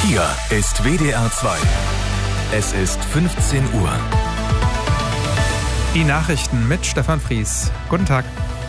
Hier ist WDR 2. Es ist 15 Uhr. Die Nachrichten mit Stefan Fries. Guten Tag.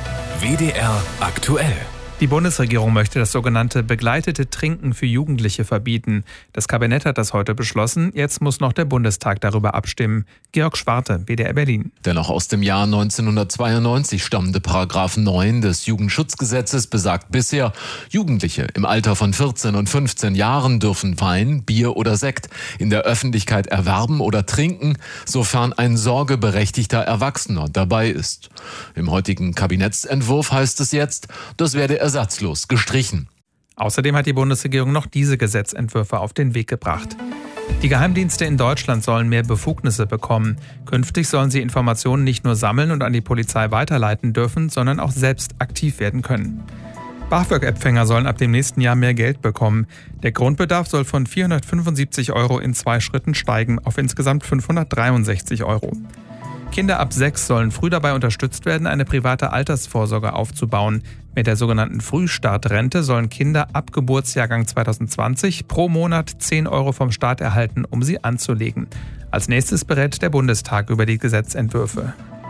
WDR aktuell. Die Bundesregierung möchte das sogenannte begleitete Trinken für Jugendliche verbieten. Das Kabinett hat das heute beschlossen. Jetzt muss noch der Bundestag darüber abstimmen. Georg Schwarte, WDR Berlin. Der noch aus dem Jahr 1992 stammende Paragraph 9 des Jugendschutzgesetzes besagt bisher, Jugendliche im Alter von 14 und 15 Jahren dürfen Wein, Bier oder Sekt in der Öffentlichkeit erwerben oder trinken, sofern ein sorgeberechtigter Erwachsener dabei ist. Im heutigen Kabinettsentwurf heißt es jetzt, das werde ersatzlos gestrichen. Außerdem hat die Bundesregierung noch diese Gesetzentwürfe auf den Weg gebracht. Die Geheimdienste in Deutschland sollen mehr Befugnisse bekommen. Künftig sollen sie Informationen nicht nur sammeln und an die Polizei weiterleiten dürfen, sondern auch selbst aktiv werden können. BAföG-Empfänger sollen ab dem nächsten Jahr mehr Geld bekommen. Der Grundbedarf soll von 475 € in 2 Schritten steigen auf insgesamt 563 €. Kinder ab 6 sollen früh dabei unterstützt werden, eine private Altersvorsorge aufzubauen. Mit der sogenannten Frühstartrente sollen Kinder ab Geburtsjahrgang 2020 pro Monat 10 € vom Staat erhalten, um sie anzulegen. Als nächstes berät der Bundestag über die Gesetzentwürfe.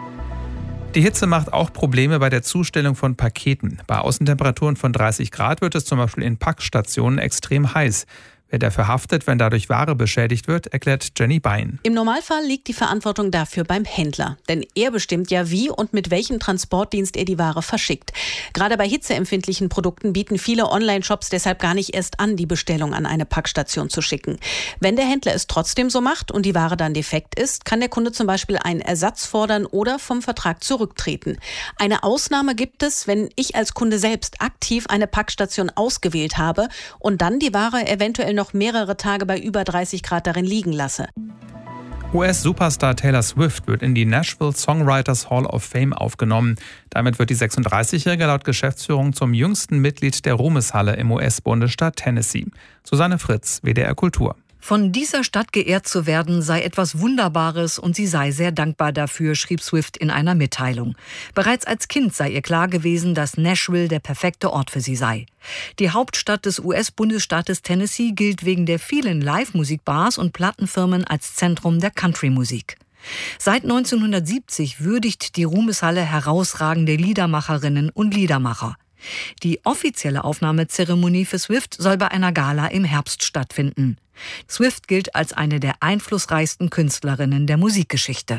Die Hitze macht auch Probleme bei der Zustellung von Paketen. Bei Außentemperaturen von 30 Grad wird es zum Beispiel in Packstationen extrem heiß. Wer dafür haftet, wenn dadurch Ware beschädigt wird, erklärt Jenny Bein. Im Normalfall liegt die Verantwortung dafür beim Händler. Denn er bestimmt ja, wie und mit welchem Transportdienst er die Ware verschickt. Gerade bei hitzeempfindlichen Produkten bieten viele Online-Shops deshalb gar nicht erst an, die Bestellung an eine Packstation zu schicken. Wenn der Händler es trotzdem so macht und die Ware dann defekt ist, kann der Kunde zum Beispiel einen Ersatz fordern oder vom Vertrag zurücktreten. Eine Ausnahme gibt es, wenn ich als Kunde selbst aktiv eine Packstation ausgewählt habe und dann die Ware eventuell noch mehrere Tage bei über 30 Grad darin liegen lasse. US-Superstar Taylor Swift wird in die Nashville Songwriters Hall of Fame aufgenommen. Damit wird die 36-Jährige laut Geschäftsführung zum jüngsten Mitglied der Ruhmeshalle im US-Bundesstaat Tennessee. Susanne Fritz, WDR Kultur. Von dieser Stadt geehrt zu werden, sei etwas Wunderbares und sie sei sehr dankbar dafür, schrieb Swift in einer Mitteilung. Bereits als Kind sei ihr klar gewesen, dass Nashville der perfekte Ort für sie sei. Die Hauptstadt des US-Bundesstaates Tennessee gilt wegen der vielen Live-Musikbars und Plattenfirmen als Zentrum der Country-Musik. Seit 1970 würdigt die Ruhmeshalle herausragende Liedermacherinnen und Liedermacher. Die offizielle Aufnahmezeremonie für Swift soll bei einer Gala im Herbst stattfinden. Swift gilt als eine der einflussreichsten Künstlerinnen der Musikgeschichte.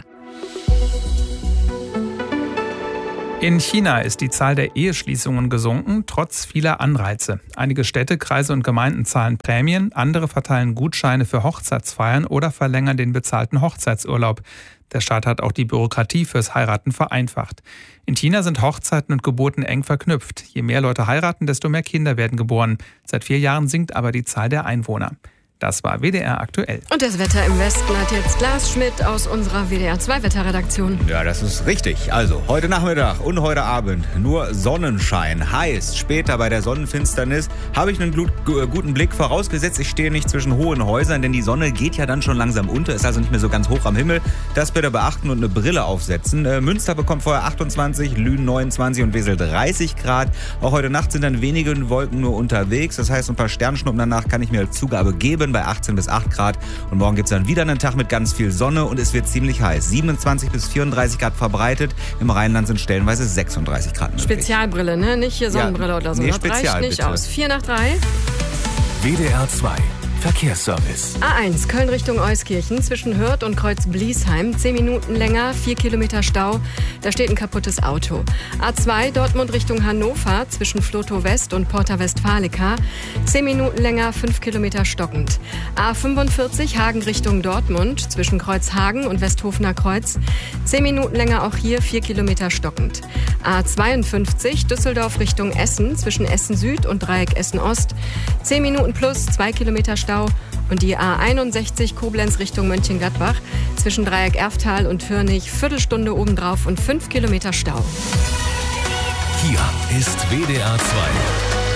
In China ist die Zahl der Eheschließungen gesunken, trotz vieler Anreize. Einige Städte, Kreise und Gemeinden zahlen Prämien, andere verteilen Gutscheine für Hochzeitsfeiern oder verlängern den bezahlten Hochzeitsurlaub. Der Staat hat auch die Bürokratie fürs Heiraten vereinfacht. In China sind Hochzeiten und Geburten eng verknüpft. Je mehr Leute heiraten, desto mehr Kinder werden geboren. Seit 4 Jahren sinkt aber die Zahl der Einwohner. Das war WDR aktuell. Und das Wetter im Westen hat jetzt Lars Schmidt aus unserer WDR 2 Wetterredaktion. Ja, das ist richtig. Also, heute Nachmittag und heute Abend nur Sonnenschein. Heiß. Später bei der Sonnenfinsternis habe ich einen guten Blick. Vorausgesetzt, ich stehe nicht zwischen hohen Häusern, denn die Sonne geht ja dann schon langsam unter. Ist also nicht mehr so ganz hoch am Himmel. Das bitte beachten und eine Brille aufsetzen. Münster bekommt vorher 28, Lünen 29 und Wesel 30 Grad. Auch heute Nacht sind dann wenige Wolken nur unterwegs. Das heißt, ein paar Sternschnuppen danach kann ich mir als Zugabe geben bei 18 bis 8 Grad. Und morgen gibt es dann wieder einen Tag mit ganz viel Sonne und es wird ziemlich heiß. 27 bis 34 Grad verbreitet. Im Rheinland sind stellenweise 36 Grad möglich. Spezialbrille, ne? Nicht hier Sonnenbrille oder so. Nee, das reicht nicht bitte. aus. 4:03. WDR 2 Verkehrsservice. A1 Köln Richtung Euskirchen zwischen Hürth und Kreuz-Bliesheim. 10 Minuten länger, 4 Kilometer Stau. Da steht ein kaputtes Auto. A2 Dortmund Richtung Hannover zwischen Flotow West und Porta Westfalica. 10 Minuten länger, 5 Kilometer stockend. A45 Hagen Richtung Dortmund zwischen Kreuzhagen und Westhofener Kreuz. 10 Minuten länger, auch hier 4 Kilometer stockend. A52 Düsseldorf Richtung Essen zwischen Essen Süd und Dreieck Essen Ost. 10 Minuten plus 2 Kilometer Stau. Und die A61 Koblenz Richtung Mönchengladbach zwischen Dreieck Erftal und Hürnig, Viertelstunde obendrauf und 5 Kilometer Stau. Hier ist WDR 2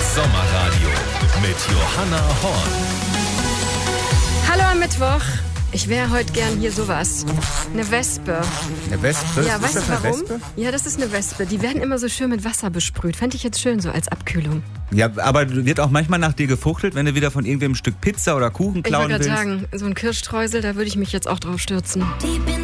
Sommerradio mit Johanna Horn. Hallo am Mittwoch. Ich wäre heute gern hier sowas. Eine Wespe. Eine Wespe? Ja, Ist weißt das du eine warum? Wespe? Ja, das ist eine Wespe. Die werden immer so schön mit Wasser besprüht. Fände ich jetzt schön so als Abkühlung. Ja, aber wird auch manchmal nach dir gefuchtelt, wenn du wieder von irgendwem ein Stück Pizza oder Kuchen Ich klauen wollte willst? gerade sagen, so ein Kirschstreusel, da würde ich mich jetzt auch drauf stürzen.